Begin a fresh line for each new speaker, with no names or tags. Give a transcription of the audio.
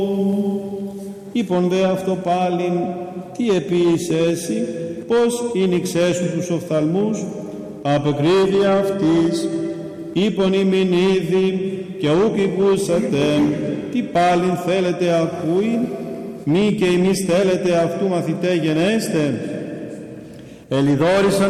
Είπον δε αυτό πάλιν, τι επίησέσι, πως ήνιξέσου τους οφθαλμούς, απεκρίβεια αυτής, είπον ημιν ήδη, και ούκ ακούσατε, τι πάλιν θέλετε ακούειν, μη και εμείς θέλετε αυτού μαθητέ γενέστε. Ελιδόρισαν